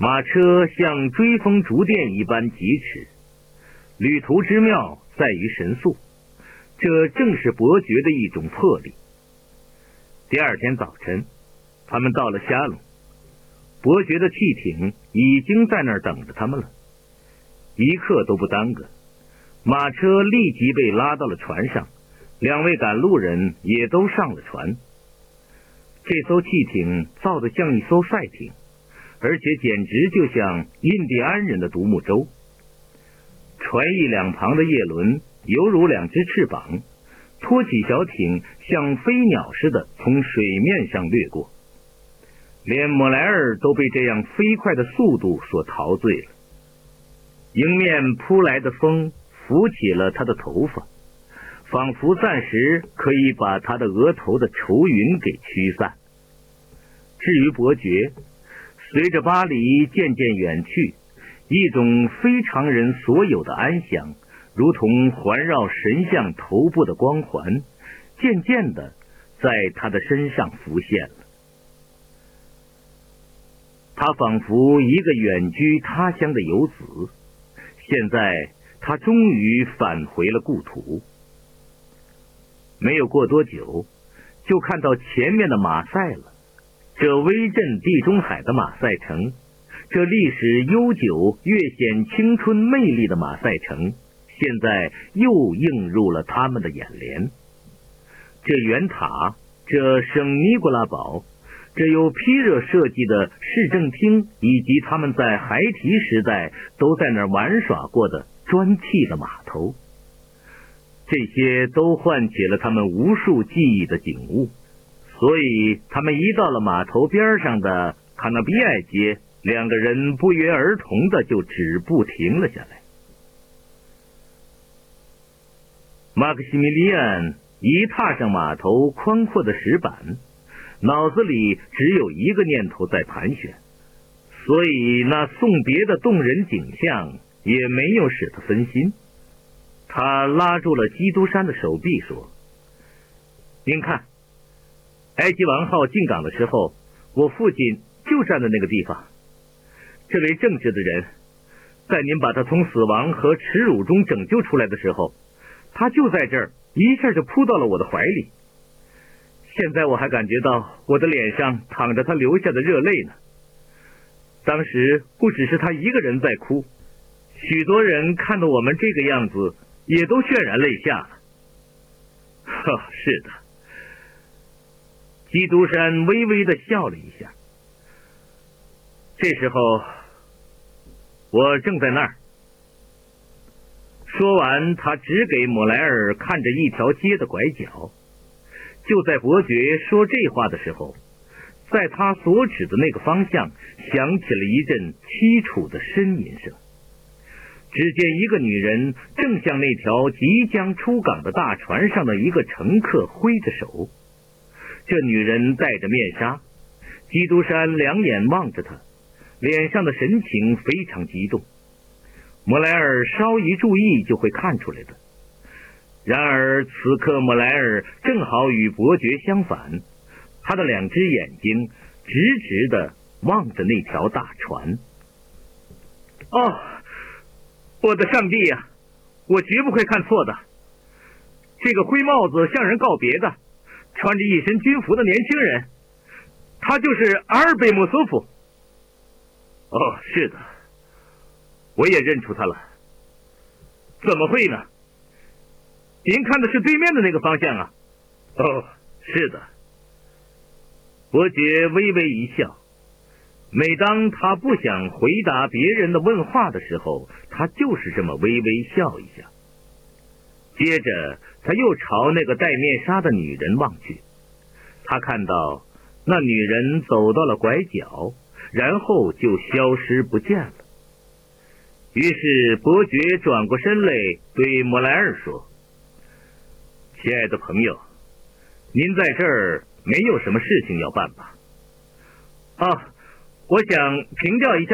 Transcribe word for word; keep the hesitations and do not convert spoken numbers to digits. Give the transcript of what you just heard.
马车像追风逐电一般疾驰，旅途之妙在于神速，这正是伯爵的一种魄力。第二天早晨，他们到了虾龙，伯爵的汽艇已经在那儿等着他们了，一刻都不耽搁。马车立即被拉到了船上，两位赶路人也都上了船。这艘汽艇造得像一艘赛艇，而且简直就像印第安人的独木舟。船翼两旁的叶轮犹如两只翅膀，托起小艇像飞鸟似的从水面上掠过。连莫莱尔都被这样飞快的速度所陶醉了。迎面扑来的风拂起了他的头发，仿佛暂时可以把他的额头的愁云给驱散。至于伯爵，随着巴黎渐渐远去，一种非常人所有的安详，如同环绕神像头部的光环，渐渐的在他的身上浮现了。他仿佛一个远居他乡的游子，现在他终于返回了故土。没有过多久，就看到前面的马赛了，这威震地中海的马赛城，这历史悠久、越显青春魅力的马赛城，现在又映入了他们的眼帘。这圆塔，这圣尼古拉堡，这由皮热设计的市政厅，以及他们在孩提时代都在那儿玩耍过的砖砌的码头，这些都唤起了他们无数记忆的景物。所以他们一到了码头边上的卡纳比埃街，两个人不约而同的就止步停了下来。马克西米利安一踏上码头宽阔的石板，脑子里只有一个念头在盘旋，所以那送别的动人景象也没有使他分心。他拉住了基督山的手臂说：您看，埃及王号进港的时候，我父亲就站在那个地方。这位正直的人，在您把他从死亡和耻辱中拯救出来的时候，他就在这儿，一下就扑到了我的怀里。现在我还感觉到我的脸上淌着他流下的热泪呢。当时不只是他一个人在哭，许多人看到我们这个样子，也都潸然泪下了。哈，是的。基督山微微的笑了一下。这时候，我正在那儿。说完，他指给莫莱尔看着一条街的拐角。就在伯爵说这话的时候，在他所指的那个方向响起了一阵凄楚的呻吟声。只见一个女人正向那条即将出港的大船上的一个乘客挥着手。这女人戴着面纱，基督山两眼望着她，脸上的神情非常激动。莫莱尔稍一注意就会看出来的。然而此刻莫莱尔正好与伯爵相反，他的两只眼睛直直地望着那条大船。哦，我的上帝呀，我绝不会看错的。这个灰帽子向人告别的，穿着一身军服的年轻人，他就是阿尔贝莫索夫。哦，是的，我也认出他了。怎么会呢？您看的是对面的那个方向啊。哦，是的。伯爵微微一笑。每当他不想回答别人的问话的时候，他就是这么微微笑一下。接着他又朝那个戴面纱的女人望去，他看到那女人走到了拐角，然后就消失不见了。于是伯爵转过身来对莫莱尔说：亲爱的朋友，您在这儿没有什么事情要办吧？啊，我想凭吊一下